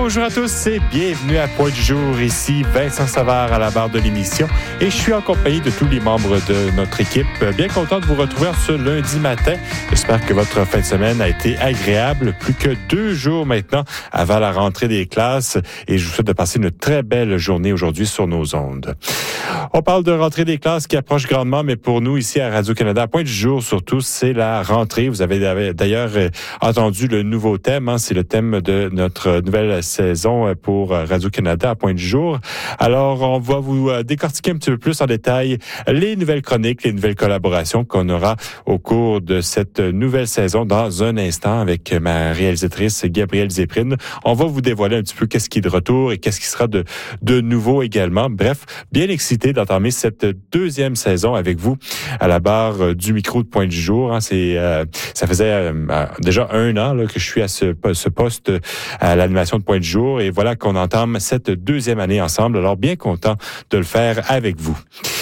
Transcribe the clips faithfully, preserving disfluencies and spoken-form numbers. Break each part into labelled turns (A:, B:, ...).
A: Bonjour à tous et bienvenue à Point du jour. Ici Vincent Savard à la barre de l'émission et je suis en compagnie de tous les membres de notre équipe. Bien content de vous retrouver ce lundi matin. J'espère que votre fin de semaine a été agréable. Plus que deux jours maintenant avant la rentrée des classes et je vous souhaite de passer une très belle journée aujourd'hui sur nos ondes. On parle de rentrée des classes qui approche grandement, mais pour nous ici à Radio-Canada, à Point du jour surtout, c'est la rentrée. Vous avez d'ailleurs entendu le nouveau thème, hein, c'est le thème de notre nouvelle saison pour Radio-Canada à Point du jour. Alors, on va vous décortiquer un petit peu plus en détail les nouvelles chroniques, les nouvelles collaborations qu'on aura au cours de cette nouvelle saison dans un instant avec ma réalisatrice Gabrielle Zéprine. On va vous dévoiler un petit peu qu'est-ce qui est de retour et qu'est-ce qui sera de, de nouveau également. Bref, bien excité d'entamer cette deuxième saison avec vous à la barre du micro de Point du jour. Hein. C'est, euh, ça faisait euh, déjà un an là, que je suis à ce, ce poste à l'animation de Point du jour et voilà qu'on entame cette deuxième année ensemble. Alors bien content de le faire avec vous.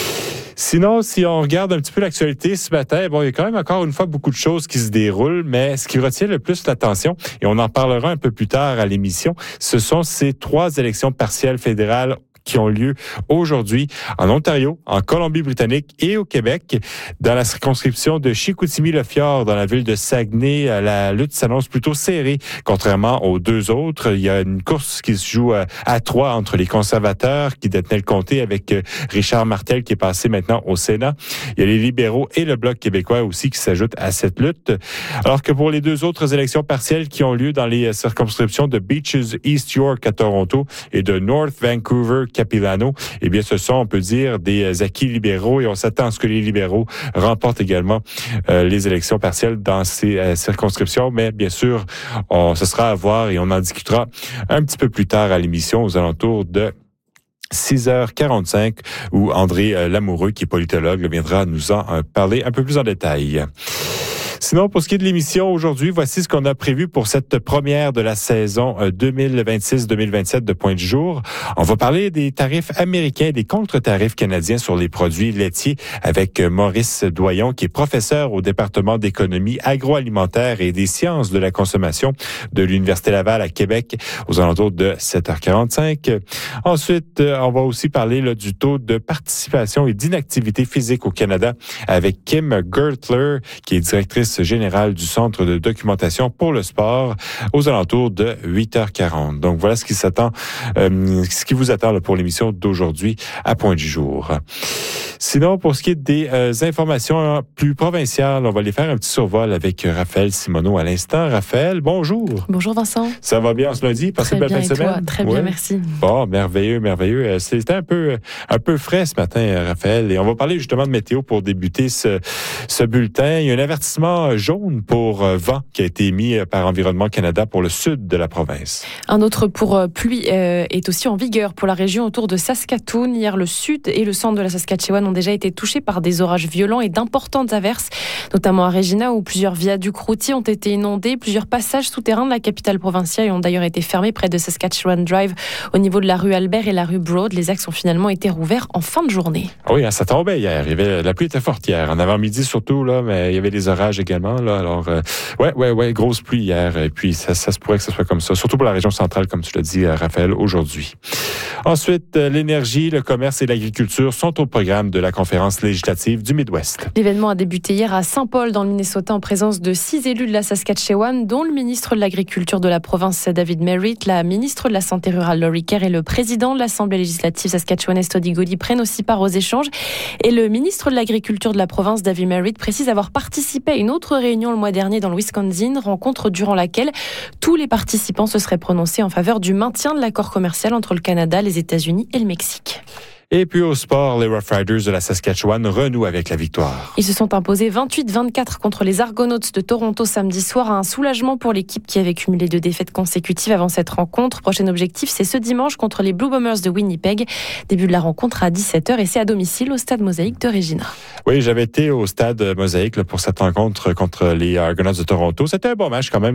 A: Sinon, si on regarde un petit peu l'actualité ce matin, bon, il y a quand même encore une fois beaucoup de choses qui se déroulent, mais ce qui retient le plus l'attention, et on en parlera un peu plus tard à l'émission, ce sont ces trois élections partielles fédérales qui ont lieu aujourd'hui en Ontario, en Colombie-Britannique et au Québec. Dans la circonscription de Chicoutimi-Le-Fjord, dans la ville de Saguenay, la lutte s'annonce plutôt serrée, contrairement aux deux autres. Il y a une course qui se joue à trois entre les conservateurs qui détenaient le comté avec Richard Martel qui est passé maintenant au Sénat. Il y a les libéraux et le Bloc québécois aussi qui s'ajoutent à cette lutte. Alors que pour les deux autres élections partielles qui ont lieu dans les circonscriptions de Beaches East York à Toronto et de North Vancouver Capilano, eh bien, ce sont, on peut dire, des acquis libéraux et on s'attend à ce que les libéraux remportent également euh, les élections partielles dans ces euh, circonscriptions. Mais bien sûr, on, ce sera à voir et on en discutera un petit peu plus tard à l'émission aux alentours de six heures quarante-cinq où André euh, Lamoureux, qui est politologue, viendra nous en euh, parler un peu plus en détail. Sinon, pour ce qui est de l'émission aujourd'hui, voici ce qu'on a prévu pour cette première de la saison deux mille vingt-six deux mille vingt-sept de Point du jour. On va parler des tarifs américains et des contre-tarifs canadiens sur les produits laitiers avec Maurice Doyon, qui est professeur au département d'économie agroalimentaire et des sciences de la consommation de l'Université Laval à Québec aux alentours de sept heures quarante-cinq. Ensuite, on va aussi parler là, du taux de participation et d'inactivité physique au Canada avec Kim Gertler, qui est directrice générale du Centre de documentation pour le sport aux alentours de huit heures quarante. Donc voilà ce qui s'attend, euh, ce qui vous attend là, pour l'émission d'aujourd'hui à Point du jour. Sinon, pour ce qui est des euh, informations plus provinciales, on va les faire un petit survol avec Raphaël Simoneau à l'instant. Raphaël, bonjour.
B: Bonjour Vincent.
A: Ça va bien ce lundi? Passez une belle fin de semaine? Toi?
B: Très
A: ouais.
B: bien, merci.
A: Bon, merveilleux, merveilleux. C'était un peu, un peu frais ce matin, Raphaël. Et on va parler justement de météo pour débuter ce, ce bulletin. Il y a un avertissement jaune pour vent qui a été émis par Environnement Canada pour le sud de la province.
B: Un autre pour pluie euh, est aussi en vigueur pour la région autour de Saskatoon. Hier, le sud et le centre de la Saskatchewan ont déjà été touchés par des orages violents et d'importantes averses, notamment à Regina où plusieurs viaducs routiers ont été inondés. Plusieurs passages souterrains de la capitale provinciale ont d'ailleurs été fermés près de Saskatchewan Drive au niveau de la rue Albert et la rue Broad. Les axes ont finalement été rouverts en fin de journée.
A: Ah oui, ça tombait hier. Il y avait, la pluie était forte hier, en avant-midi surtout, là, mais il y avait des orages également. Là, alors, euh, ouais, ouais, ouais, grosse pluie hier. Et puis, ça, ça se pourrait que ce soit comme ça, surtout pour la région centrale, comme tu l'as dit, Raphaël, aujourd'hui. Ensuite, l'énergie, le commerce et l'agriculture sont au programme de la conférence législative du Midwest.
B: L'événement a débuté hier à Saint-Paul, dans le Minnesota, en présence de six élus de la Saskatchewan, dont le ministre de l'Agriculture de la province, David Merritt, la ministre de la Santé rurale, Laurie Kerr, et le président de l'Assemblée législative saskatchewanaise, Toddy Goody, prennent aussi part aux échanges. Et le ministre de l'Agriculture de la province, David Merritt, précise avoir participé à une autre réunion le mois dernier dans le Wisconsin, rencontre durant laquelle tous les participants se seraient prononcés en faveur du maintien de l'accord commercial entre le Canada, les États-Unis et le Mexique.
A: Et puis au sport, les Rough Riders de la Saskatchewan renouent avec la victoire.
B: Ils se sont imposés vingt-huit vingt-quatre contre les Argonauts de Toronto samedi soir. Un soulagement pour l'équipe qui avait cumulé deux défaites consécutives avant cette rencontre. Prochain objectif, c'est ce dimanche contre les Blue Bombers de Winnipeg. Début de la rencontre à dix-sept heures et c'est à domicile au stade Mosaïque de Regina.
A: Oui, j'avais été au stade Mosaïque là, pour cette rencontre contre les Argonauts de Toronto. C'était un bon match quand même.